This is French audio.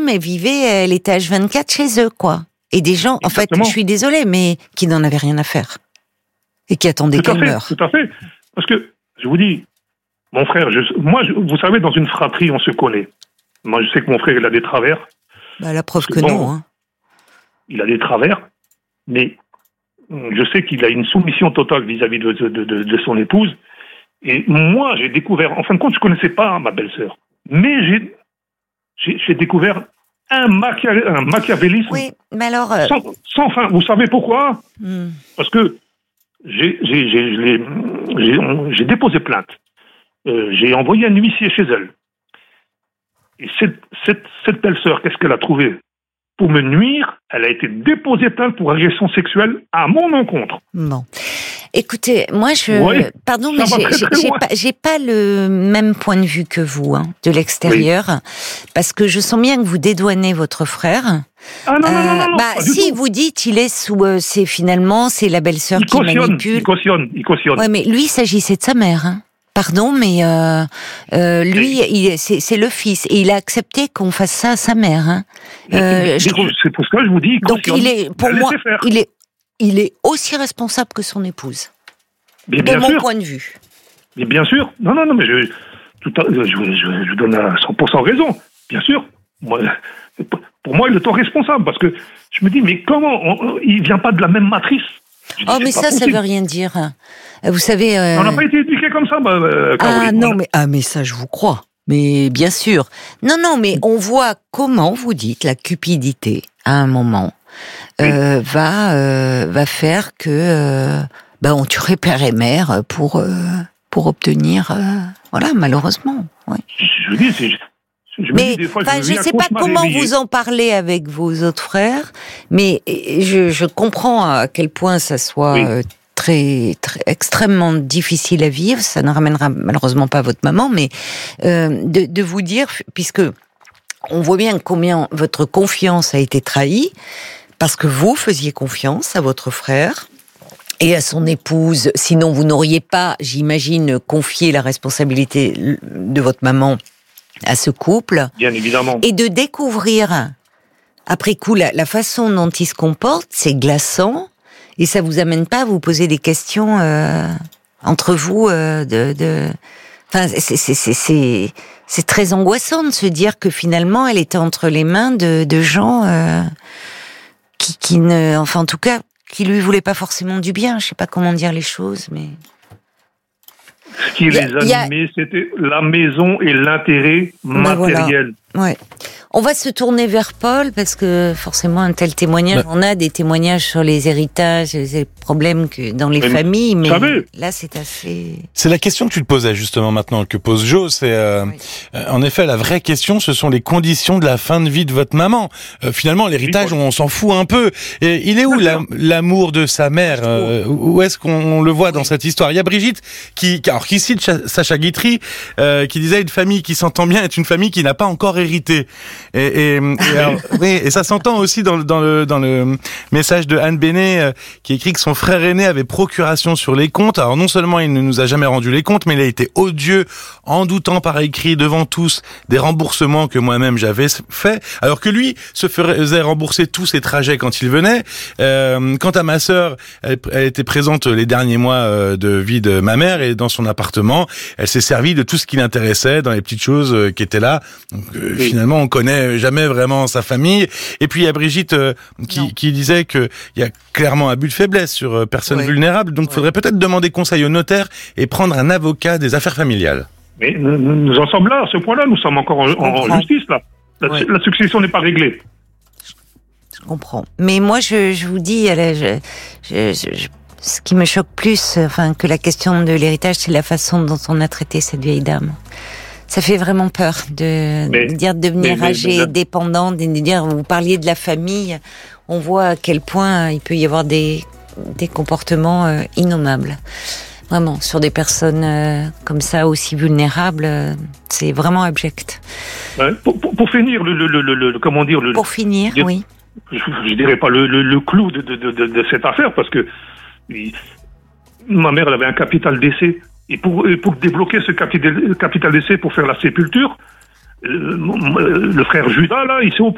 elle était H24 chez eux, quoi. Et des gens, en fait, je suis désolée, mais qui n'en avaient rien à faire. Et qui attendaient qu'elle meure. Tout à fait. Parce que, je vous dis, mon frère, vous savez, dans une fratrie, on se connaît. Moi, je sais que mon frère, il a des travers. Bah, la preuve que non, hein. Il a des travers, mais je sais qu'il a une soumission totale vis-à-vis de son épouse. Et moi, j'ai découvert, en fin de compte, je ne connaissais pas ma belle-sœur. Mais j'ai découvert un machiavélisme. Oui, mais alors... Sans fin. Vous savez pourquoi ? Parce que j'ai déposé plainte. J'ai envoyé un huissier chez elle. Et cette belle-sœur, qu'est-ce qu'elle a trouvé ? Pour me nuire, elle a été déposée plainte pour agression sexuelle à mon encontre. Bon. Écoutez, moi pardon, mais j'ai pas le même point de vue que vous, hein, de l'extérieur, parce que je sens bien que vous dédouanez votre frère. Ah non, si vous dites, il est c'est la belle-sœur qui manipule. Il cautionne. Ouais, mais lui, il s'agissait de sa mère, hein. Pardon, mais lui, c'est le fils, et il a accepté qu'on fasse ça à sa mère. Hein. C'est pour ça que je vous dis. Donc pour moi, il est aussi responsable que son épouse. De mon point de vue. Mais bien sûr. Non, mais je vous donne à 100% raison. Bien sûr. Pour moi, il est responsable, parce que je me dis, mais comment il vient pas de la même matrice? Mais ça veut rien dire. Vous savez... On n'a pas été éduqués comme ça, Caroline. Mais ça, je vous crois. Mais bien sûr. Non, mais on voit comment, vous dites, la cupidité, à un moment, va faire que on tuerait père et mère pour obtenir... voilà, malheureusement. Ouais. Je vous dis, je ne sais pas comment vous en parlez avec vos autres frères, mais je comprends à quel point ça soit très, très extrêmement difficile à vivre. Ça ne ramènera malheureusement pas votre maman, mais de vous dire, puisque on voit bien combien votre confiance a été trahie, parce que vous faisiez confiance à votre frère et à son épouse. Sinon, vous n'auriez pas, j'imagine, confié la responsabilité de votre maman à ce couple. Bien évidemment. Et de découvrir, après coup, la façon dont il se comporte, c'est glaçant, et ça vous amène pas à vous poser des questions entre vous Enfin, c'est très angoissant de se dire que finalement, elle était entre les mains de gens qui ne... Enfin, en tout cas, qui lui voulaient pas forcément du bien. Je sais pas comment dire les choses, mais... Ce qui les animait, c'était la maison et l'intérêt matériel. Voilà. Ouais. On va se tourner vers Paul, parce que forcément un tel témoignage, on a des témoignages sur les héritages, les problèmes que dans les familles, mais là c'est assez... C'est la question que tu te posais justement maintenant, que pose Jo, c'est en effet la vraie question, ce sont les conditions de la fin de vie de votre maman. Finalement l'héritage, on s'en fout un peu. Et il est où l'amour de sa mère? Où est-ce qu'on le voit dans cette histoire? Il y a Brigitte qui cite Sacha Guitry, qui disait une famille qui s'entend bien est une famille qui n'a pas encore hérité. Et ça s'entend aussi dans le message de Anne Bénet, qui écrit que son frère aîné avait procuration sur les comptes. Alors non seulement il ne nous a jamais rendu les comptes, mais il a été odieux en doutant par écrit devant tous des remboursements que moi-même j'avais fait, alors que lui se faisait rembourser tous ses trajets quand il venait. Quant à ma sœur, elle était présente les derniers mois de vie de ma mère, et dans son appartement, elle s'est servie de tout ce qui l'intéressait, dans les petites choses qui étaient là. Donc, finalement, on connaît jamais vraiment sa famille. Et puis il y a Brigitte qui disait qu'il y a clairement abus de faiblesse sur personnes vulnérables. Donc il faudrait peut-être demander conseil au notaire et prendre un avocat des affaires familiales. Mais nous en sommes là, à ce point-là, nous sommes encore en justice là. La succession n'est pas réglée. Je comprends. Mais moi je vous dis, ce qui me choque plus, que la question de l'héritage, c'est la façon dont on a traité cette vieille dame. Ça fait vraiment peur de dire de devenir âgée, dépendante, de dire, vous parliez de la famille, on voit à quel point il peut y avoir des comportements innommables. Vraiment, sur des personnes comme ça, aussi vulnérables, c'est vraiment abject. Pour finir, comment dire... Pour finir, oui. Je dirais pas le clou de cette affaire, parce que ma mère, elle avait un capital décès. Et pour débloquer ce capital d'essai pour faire la sépulture, le frère Judas, là, il s'est opposé.